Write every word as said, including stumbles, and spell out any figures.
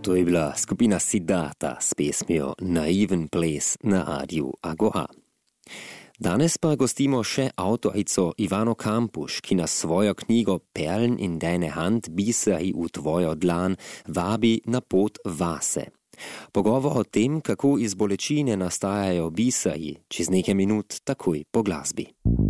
To je bila skupina Siddharta s pesmijo Naiven ples na Radiu Agora. Danes pa gostimo še avtorico Ivano Kampuš, ki nas svojo knjigo Perlen in deine Hand, biseri v tvojo dlan vabi na pot vase. Pogovor o tem, kako iz bolečine nastajajo biseri, čez nekaj minut takoj po glasbi.